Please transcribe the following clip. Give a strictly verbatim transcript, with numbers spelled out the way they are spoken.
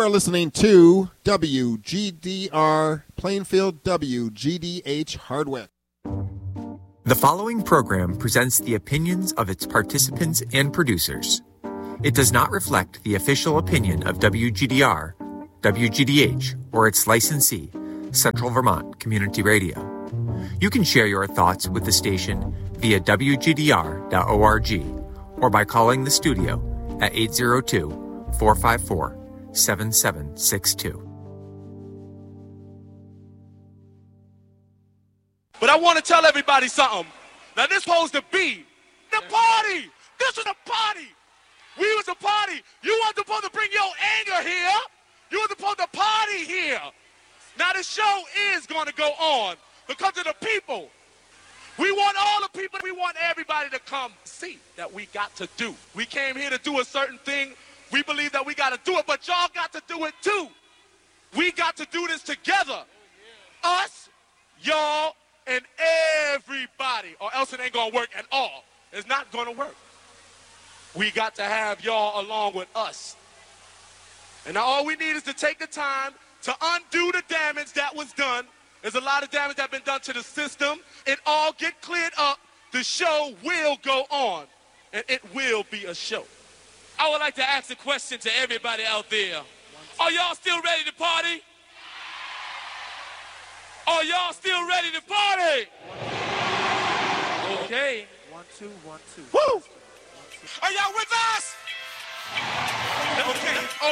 are listening to W G D R Plainfield W G D H Hardwick. The following program presents the opinions of its participants and producers. It does not reflect the official opinion of W G D R, W G D H, or its licensee, Central Vermont Community Radio. You can share your thoughts with the station via W G D R dot org or by calling the studio at eight zero two, four five four, seven seven six two. But I want to tell everybody something. Now, this supposed to be the party. This was a party. We was a party. You weren't supposed to bring your anger here. You were supposed to party here. Now, the show is going to go on because of the people. We want all the people. We want everybody to come see that we got to do. We came here to do a certain thing. We believe that we got to do it, but y'all got to do it too. We got to do this together. Us, y'all, and everybody, or else it ain't gonna work at all. It's not gonna work. We got to have y'all along with us. And now all we need is to take the time to undo the damage that was done. There's a lot of damage that's been done to the system. It all get cleared up. The show will go on, and it will be a show. I would like to ask a question to everybody out there. Are y'all still ready to party? Are y'all still ready to party? Okay. One, two, one, two. Woo! Are y'all with us? Okay.